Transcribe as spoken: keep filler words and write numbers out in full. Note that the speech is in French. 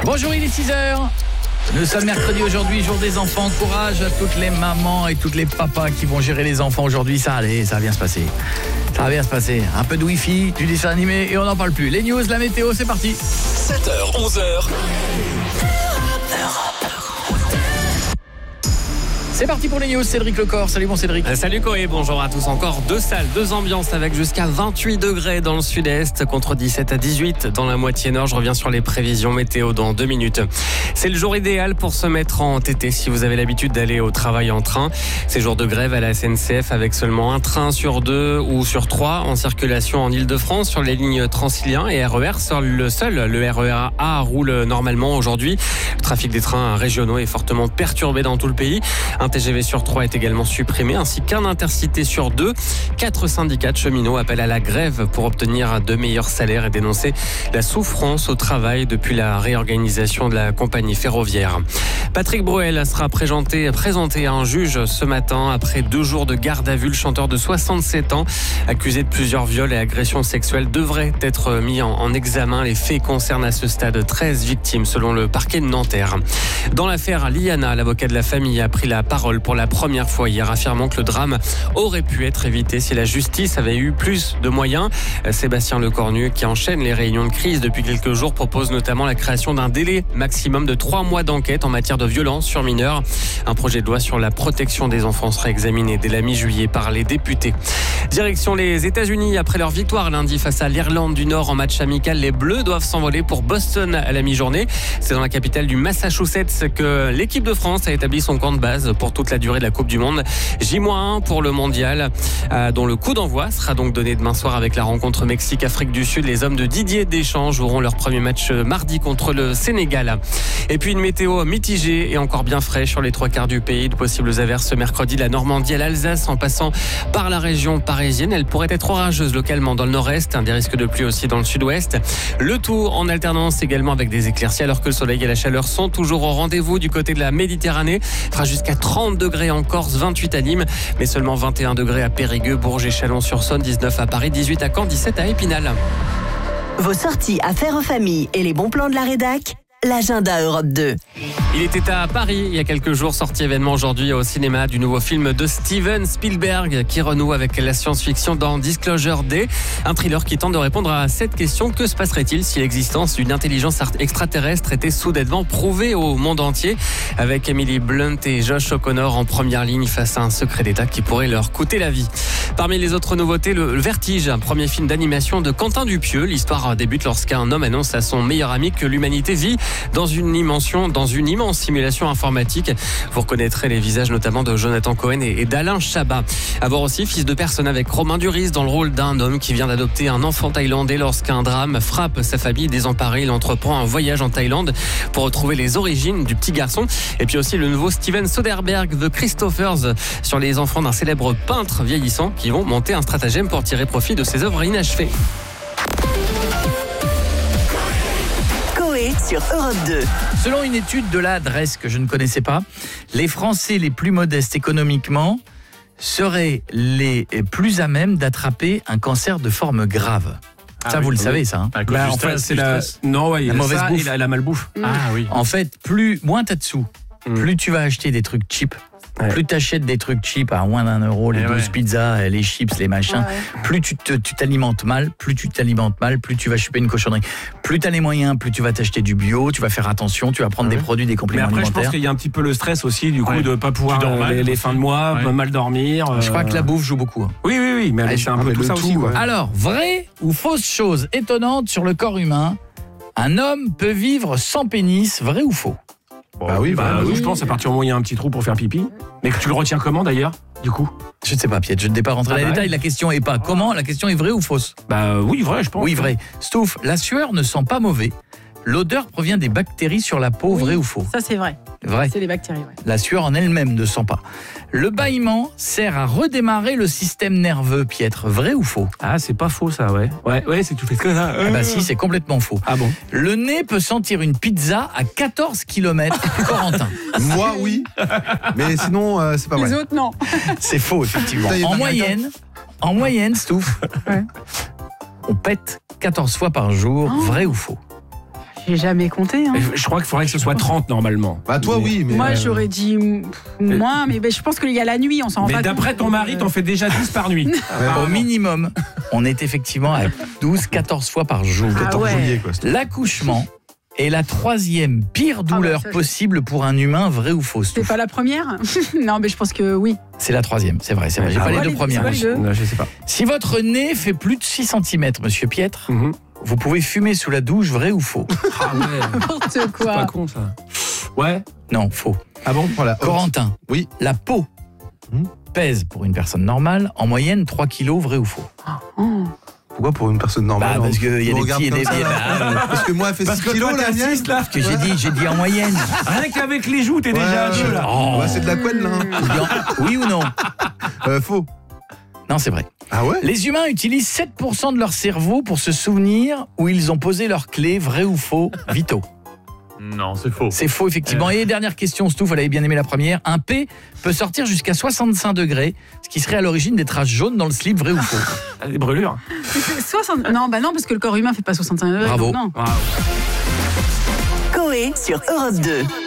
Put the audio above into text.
Bonjour, il est six heures. Nous sommes mercredi aujourd'hui, jour des enfants. Courage à toutes les mamans et toutes les papas qui vont gérer les enfants aujourd'hui. Ça allait, ça va bien se passer. Ça va bien se passer. Un peu de wifi, du dessin animé et on n'en parle plus. Les news, la météo, c'est parti. sept heures, onze heures. C'est parti pour les news, Cédric Lecor. Salut mon Cédric. Salut Coé, bonjour à tous. Encore deux salles, deux ambiances avec jusqu'à vingt-huit degrés dans le sud-est contre dix-sept à dix-huit dans la moitié nord. Je reviens sur les prévisions météo dans deux minutes. C'est le jour idéal pour se mettre en T T si vous avez l'habitude d'aller au travail en train. C'est jour de grève à la S N C F avec seulement un train sur deux ou sur trois en circulation en Ile-de-France sur les lignes Transilien et R E R. Seul le seul, le R E R A roule normalement aujourd'hui. Le trafic des trains régionaux est fortement perturbé dans tout le pays. Un T G V sur trois est également supprimé, ainsi qu'un intercité sur deux. Quatre syndicats de cheminots appellent à la grève pour obtenir de meilleurs salaires et dénoncer la souffrance au travail depuis la réorganisation de la compagnie ferroviaire. Patrick Bruel sera présenté, présenté à un juge ce matin après deux jours de garde à vue. Le chanteur de soixante-sept ans, accusé de plusieurs viols et agressions sexuelles, devrait être mis en, en examen. Les faits concernent à ce stade treize victimes selon le parquet de Nanterre. Dans l'affaire Liana, l'avocat de la famille a pris la parole pour la première fois hier, affirmant que le drame aurait pu être évité si la justice avait eu plus de moyens. Sébastien Lecornu, qui enchaîne les réunions de crise depuis quelques jours, propose notamment la création d'un délai maximum de trois mois d'enquête en matière de violence sur mineurs. Un projet de loi sur la protection des enfants sera examiné dès la mi-juillet par les députés. Direction les États-Unis après leur victoire lundi face à l'Irlande du Nord en match amical. Les Bleus doivent s'envoler pour Boston à la mi-journée. C'est dans la capitale du Massachusetts que l'équipe de France a établi son camp de base pour toute la durée de la Coupe du Monde. J un pour le mondial, euh, dont le coup d'envoi sera donc donné demain soir avec la rencontre Mexique-Afrique du Sud. Les hommes de Didier Deschamps joueront leur premier match mardi contre le Sénégal. Et puis une météo mitigée et encore bien fraîche sur les trois quarts du pays. De possibles averses ce mercredi, la Normandie à l'Alsace en passant par la région parisienne. Elle pourrait être orageuse localement dans le nord-est, des risques de pluie aussi dans le sud-ouest. Le tout en alternance également avec des éclaircies alors que le soleil et la chaleur sont toujours au rendez-vous du côté de la Méditerranée. Il fera jusqu'à trente degrés en Corse, vingt-huit à Nîmes, mais seulement vingt et un degrés à Périgueux, Bourges et Chalon-sur-Saône, dix-neuf à Paris, dix-huit à Caen, dix-sept à Épinal. Vos sorties à faire en famille et les bons plans de la rédac, l'agenda Europe deux. Il était à Paris il y a quelques jours, sorti événement aujourd'hui au cinéma du nouveau film de Steven Spielberg qui renoue avec la science-fiction dans Disclosure Day, un thriller qui tente de répondre à cette question: que se passerait-il si l'existence d'une intelligence extraterrestre était soudainement prouvée au monde entier, avec Emily Blunt et Josh O'Connor en première ligne face à un secret d'État qui pourrait leur coûter la vie. Parmi les autres nouveautés, le Vertige, un premier film d'animation de Quentin Dupieux. L'histoire débute lorsqu'un homme annonce à son meilleur ami que l'humanité vit dans une dimension, dans une immense simulation informatique. Vous reconnaîtrez les visages notamment de Jonathan Cohen et d'Alain Chabat. À voir aussi Fils de personne avec Romain Duris dans le rôle d'un homme qui vient d'adopter un enfant thaïlandais. Lorsqu'un drame frappe sa famille désemparée, il entreprend un voyage en Thaïlande pour retrouver les origines du petit garçon. Et puis aussi le nouveau Steven Soderbergh, The Christophers, sur les enfants d'un célèbre peintre vieillissant qui vont monter un stratagème pour tirer profit de ses œuvres inachevées. Sur Europe deux. Selon une étude de l'adresse que je ne connaissais pas, les Français les plus modestes économiquement seraient les plus à même d'attraper un cancer de forme grave. Ah ça, oui, vous le oui. savez, ça. Hein. À cause Bah, du en stress, fait, c'est du la stress. non, ouais, il y La a mauvaise ça bouffe. et la, la malbouffe. Ah oui. En fait, plus moins t'as de sous, Mm. plus tu vas acheter des trucs cheap. Ouais. Plus tu achètes des trucs cheap à moins d'un euro, les Et douze ouais. pizzas, les chips, les machins, Ouais, ouais. plus tu, te, tu t'alimentes mal, plus tu t'alimentes mal, plus tu vas choper une cochonnerie. Plus tu as les moyens, plus tu vas t'acheter du bio, tu vas faire attention, tu vas prendre Ouais. des produits, des Mais compléments après, je pense alimentaires. qu'il y a un petit peu le stress aussi, du coup, Ouais. de ne pas pouvoir Tu dors euh, mal les, les aussi. fins de mois, Ouais. pas mal dormir. Je crois euh, que la bouffe joue beaucoup. Oui, oui, oui, mais Ah, c'est un ah, peu mais tout le ça tout, aussi, quoi. ouais. Alors, vraie ou fausse chose étonnante sur le corps humain, un homme peut vivre sans pénis, vrai ou faux? Bah oui, Bah, bah oui, oui. je pense, à partir du moment où il y a un petit trou pour faire pipi. Mais que tu le retiens comment d'ailleurs, du coup? Je ne sais pas, Piet, je ne vais pas rentrer Ah dans les bah détails. ouais. La question est pas comment, la question est vraie ou fausse? Bah euh, oui, vrai, je pense. Oui, vrai. Stouff, la sueur ne sent pas mauvais. L'odeur provient des bactéries sur la peau, Oui. vrai ou faux? Ça, c'est vrai. Vrai. C'est les bactéries, ouais. La sueur en elle-même ne sent pas. Le bâillement sert à redémarrer le système nerveux, Pietre. Vrai ou faux? Ah, c'est pas faux, ça, ouais. Ouais, ouais, c'est que tu fais que ça. Ah bah si, c'est complètement faux. Ah bon? Le nez peut sentir une pizza à quatorze kilomètres. Corentin. Moi, oui. Mais sinon, euh, c'est pas Les vrai. autres, non. C'est faux, effectivement. Putain, il y a En pas moyenne, en moyenne, Stouff, Ouais. on pète quatorze fois par jour. Oh. Vrai ou faux? J'ai jamais compté. Hein. Je crois qu'il faudrait que ce soit trente normalement. Bah toi oui, mais... Moi euh, j'aurais dit pff, moins, mais ben, je pense qu'il y a la nuit, on s'en rend Mais pas d'après compte, ton donc, mari, euh, t'en fais déjà dix par nuit. Au minimum, on est effectivement à douze quatorze fois par jour. Ah quatorze ouais. juillet, quoi. L'accouchement est la troisième pire douleur Ah bah ça, je- possible pour un humain, vrai ou faux? C'est Stouff pas la première? Non, mais je pense que oui. C'est la troisième, c'est vrai, c'est vrai. J'ai Ah pas ouais, les deux les- premières. c'est quoi les deux Non, je sais pas. Si votre nez fait plus de six centimètres, monsieur Pietre, Mhm. vous pouvez fumer sous la douche, vrai ou faux? Ah ouais, N'importe c'est pas quoi. con ça. Ouais. Non, faux. Ah bon, voilà. Corentin, Oui. la peau Hmm. pèse pour une personne normale en moyenne trois kilos, vrai ou faux? Oh. Pourquoi pour une personne normale? Bah, parce qu'il y a on des regarde petits et comme des ça, petits. là. Bah, Parce que moi, elle fait Parce six que kilos, toi, la t'as mienne. six, là. que j'ai dit, j'ai dit en moyenne. Rien qu'avec les joues, t'es déjà à Ouais, deux là. Oh. ouais, c'est de la couenne, là. hein. J'ai dit en- Oui ou non? Euh, faux. Non, c'est vrai. Ah ouais? Les humains utilisent sept pour cent de leur cerveau pour se souvenir où ils ont posé leurs clés, vrai ou faux? Vito. Non, c'est faux. C'est faux, effectivement. Et dernière question, Stouff, elle avait bien aimé la première. Un P peut sortir jusqu'à soixante-cinq degrés, ce qui serait à l'origine des traces jaunes dans le slip, vrai ou faux? Ah, des brûlures. Mais c'est soixante... Non, bah non, parce que le corps humain fait pas soixante-cinq degrés. Bravo. donc non. Waouh. Coé sur Europe deux.